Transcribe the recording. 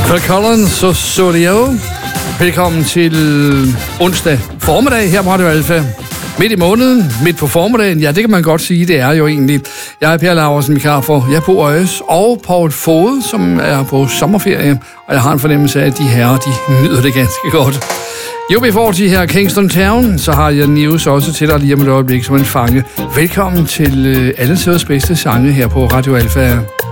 Phil Collins og Solio. Velkommen til onsdag formiddag her på Radio Alfa. Midt i måneden, midt på formiddagen, ja, det kan man godt sige, det er jo egentlig. Jeg er Per Laursen, vikar for Bo Øjes og Paul Fode, som er på sommerferie, og jeg har en fornemmelse af, at de herrer, de nyder det ganske godt. Jo, vi får de her Kingston Town, så har jeg news også til dig lige om et øjeblik som en fange. Velkommen til alle tiders bedste sange her på Radio Alfa.